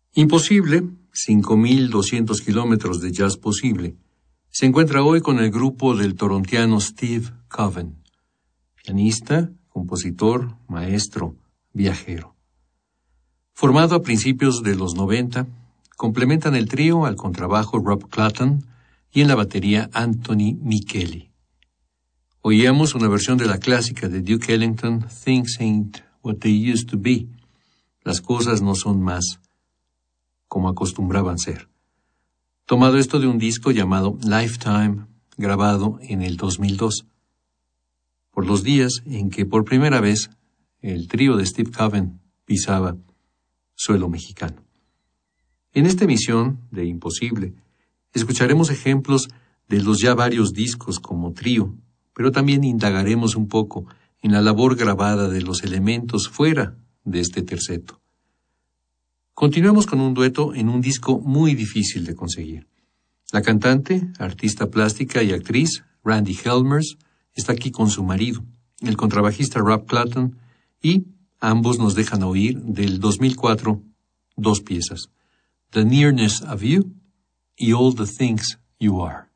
Imposible, 5.200 kilómetros de jazz posible, se encuentra hoy con el grupo del torontiano Steve Coven, pianista, compositor, maestro, viajero. Formado a principios de los 90, complementan el trío al contrabajo Rob Clapton y en la batería Anthony Micheli. Oíamos una versión de la clásica de Duke Ellington, Things Ain't What They Used to Be. Las cosas no son más como acostumbraban ser. Tomado esto de un disco llamado Lifetime, grabado en el 2002. Por los días en que por primera vez el trío de Steve Coven pisaba suelo mexicano. En esta emisión de Imposible, escucharemos ejemplos de los ya varios discos como trío, pero también indagaremos un poco en la labor grabada de los elementos fuera de este terceto. Continuamos con un dueto en un disco muy difícil de conseguir. La cantante, artista plástica y actriz, Randy Helmers, está aquí con su marido, el contrabajista Rob Clapton, y ambos nos dejan oír del 2004 dos piezas, The Nearness of You y All the Things You Are.